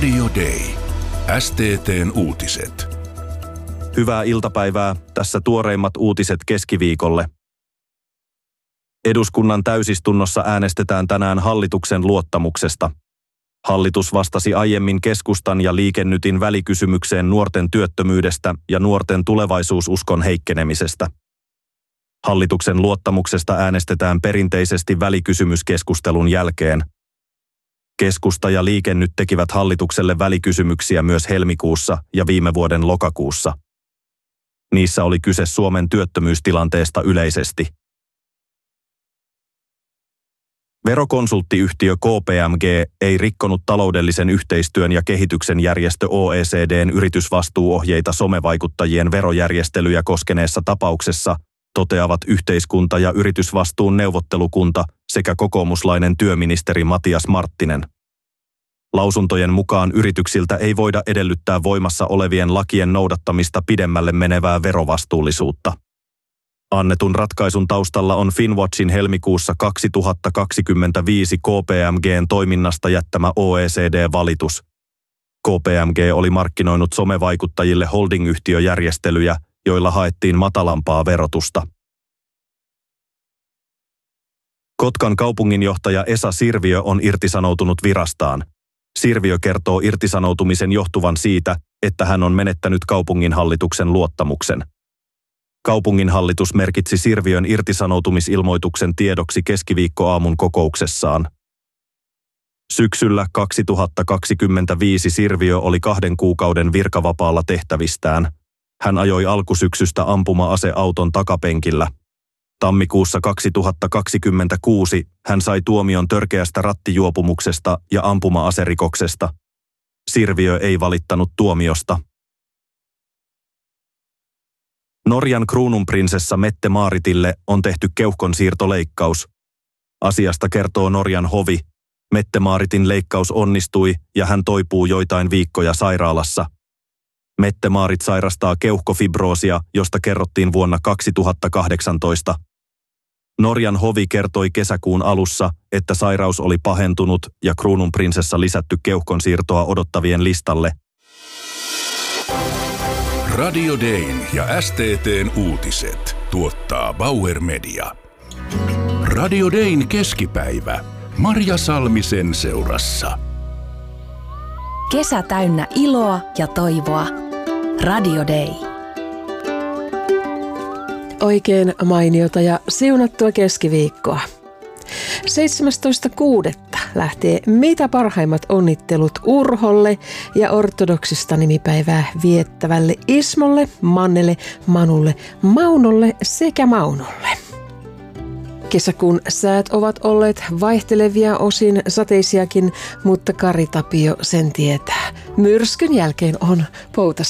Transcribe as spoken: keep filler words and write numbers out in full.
Radio Day. S T T:n uutiset. Hyvää iltapäivää. Tässä tuoreimmat uutiset keskiviikolle. Eduskunnan täysistunnossa äänestetään tänään hallituksen luottamuksesta. Hallitus vastasi aiemmin keskustan ja Liike Nytin välikysymykseen nuorten työttömyydestä ja nuorten tulevaisuususkon heikkenemisestä. Hallituksen luottamuksesta äänestetään perinteisesti välikysymyskeskustelun jälkeen. Keskusta ja Liike Nyt tekivät hallitukselle välikysymyksiä myös helmikuussa ja viime vuoden lokakuussa. Niissä oli kyse Suomen työttömyystilanteesta yleisesti. Verokonsulttiyhtiö K P M G ei rikkonut taloudellisen yhteistyön ja kehityksen järjestö O E C D:n yritysvastuuohjeita somevaikuttajien verojärjestelyjä koskeneessa tapauksessa, toteavat yhteiskunta- ja yritysvastuun neuvottelukunta sekä kokoomuslainen työministeri Matias Marttinen. Lausuntojen mukaan yrityksiltä ei voida edellyttää voimassa olevien lakien noudattamista pidemmälle menevää verovastuullisuutta. Annetun ratkaisun taustalla on Finwatchin helmikuussa kaksituhattakaksikymmentäviisi K P M G:n toiminnasta jättämä O E C D-valitus. K P M G oli markkinoinut somevaikuttajille holdingyhtiöjärjestelyjä, joilla haettiin matalampaa verotusta. Kotkan kaupunginjohtaja Esa Sirviö on irtisanoutunut virastaan. Sirviö kertoo irtisanoutumisen johtuvan siitä, että hän on menettänyt kaupunginhallituksen luottamuksen. Kaupunginhallitus merkitsi Sirviön irtisanoutumisilmoituksen tiedoksi keskiviikkoaamun kokouksessaan. Syksyllä kaksituhattakaksikymmentäviisi Sirviö oli kahden kuukauden virkavapaalla tehtävistään. Hän ajoi alkusyksystä ampuma-aseauton takapenkillä. Tammikuussa kaksituhattakaksikymmentäkuusi hän sai tuomion törkeästä rattijuopumuksesta ja ampuma-aserikoksesta. Sirviö ei valittanut tuomiosta. Norjan kruununprinsessa Mette-Maaritille on tehty keuhkonsiirtoleikkaus. Asiasta kertoo Norjan hovi. Mette-Maaritin leikkaus onnistui ja hän toipuu joitain viikkoja sairaalassa. Mette-Maarit sairastaa keuhkofibroosia, josta kerrottiin vuonna kaksituhattakahdeksantoista. Norjan hovi kertoi kesäkuun alussa, että sairaus oli pahentunut ja kruununprinsessa lisätty keuhkonsiirtoa odottavien listalle. Radio Dayn ja S T T:n uutiset tuottaa Bauer Media. Radio Dayn keskipäivä. Marja Salmisen seurassa. Kesä täynnä iloa ja toivoa. Radio Day. Oikein mainiota ja siunattua keskiviikkoa. seitsemästoista kuudetta lähtee mitä parhaimmat onnittelut Urholle ja ortodoksista nimipäivää viettävälle Ismolle, Mannelle, Manulle, Maunolle sekä Maunolle. Kesäkuun säät ovat olleet vaihtelevia, osin sateisiakin, mutta Kari Tapio sen tietää. Myrskyn jälkeen on pouta